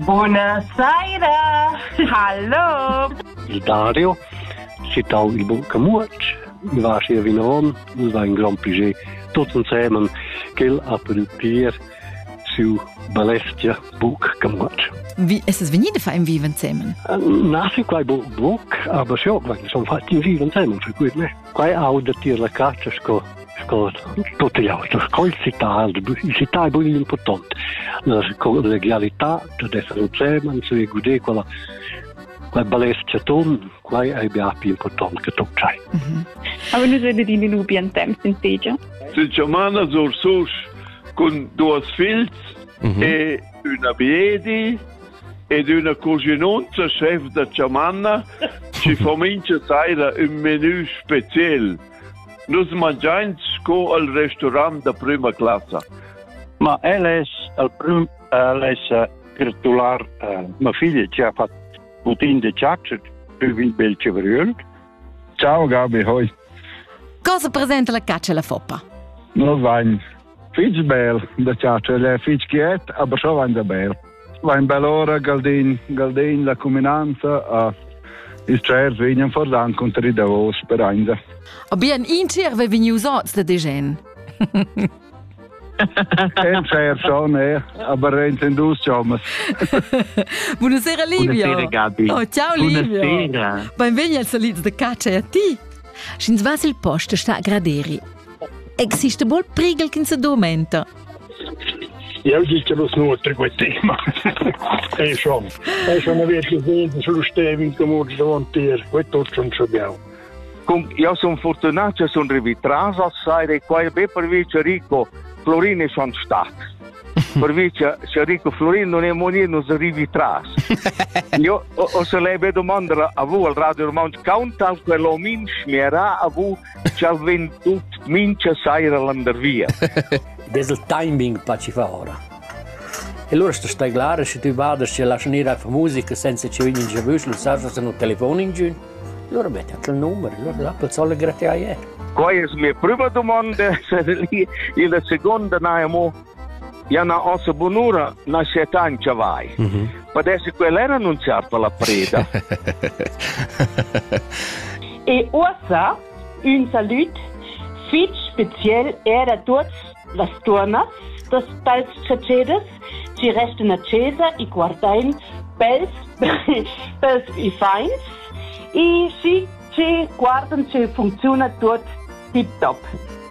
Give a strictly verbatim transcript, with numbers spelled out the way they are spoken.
Buonasera! Hallo! Il Dario, cittau il Bucamuoc, mi va a Vinon, mi va un gran piacere, tutti insieme, che ha per pier su Balestia Bucamuoc. Wie ist es vegnida fa in viven zusammen? Nasi quai Buc, aber schon, weil sono fatti in viven zusammen, für gut, ne? Quai auda tir la caccia, sco, sco, tutte gli altri, col città, il città è molto importante. La legalità, da essere insieme, se guide quella, quella Balestia ton, quai è più importante che tu c'hai. Aber nu seid ihr nu bien temps in Teja? Si chiamano Zorsus con due figli e una biedi ed una cuginonza chef da Ciamanna ci comincia a fare un menù speciale. Noi mangiamo co al ristorante da prima classe. Ma ella è al prim, ella è gratular, uh, mia figlia ci ha fatto putin di ciaccia, più il bel cevriol. Ciao Gabi, hoi. Cosa presenta la caccia alla foppa? Noi vain fitch bel da ciaccia, le fitch chiet, aber schon vain da bel. Vain bell'ora, galdin, galdin la combinanza, uh, il cer vignan fordan contro i davos per ainda. Abbiamo in cerve vegni usats da degen. Ein cer schon, eh, aber intendus ciamas. Buonasera Livio. Buonasera Gabi. Oh, ciao Livio. Buonasera. Benveni al solito da caccia e a ti. Schins vas il posto sta a graderi. Existe bol prigel che si addormenta. Io dico lo snuotri quel tema. E schon. E schon avete vedo sullo steven come davanti, quel tutto non sappiamo. Io sono fortunato, sono rivitrato a sai qua è per vice Rico Florine sono stato. Per vice Rico Florine non è moneta, non si rivitrato. Io ho se lei vedo domandare a voi al Radio Romanzo, conta quello min schmierà a voi ci ha venduto mince sai all'andar via. Desde il timing pa ci fa ora. E allora sto stai claro, se tu vada, se lasci nera fa musica senza ci venire in giavus, lo sai se non telefono in giù. Allora metti anche il numero, allora la pezzola grazie a ieri. Qua è la mia prima domanda, e la seconda naimo, io non ho se buon'ora, non c'è tanto vai. Ma adesso quella era annunciata la preda. E ora, un saluto, fit special era tutti las turnas, das tals chacedes, ci restano accesa i guardain pels, pels i feins, e si ci guardano se funziona tutto tip top.